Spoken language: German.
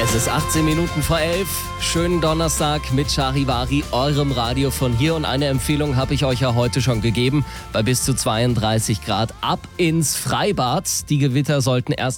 Es ist 18 Minuten vor 11. Schönen Donnerstag mit Charivari, eurem Radio von hier. Und eine Empfehlung habe ich euch ja heute schon gegeben. Bei bis zu 32 Grad ab ins Freibad. Die Gewitter sollten erst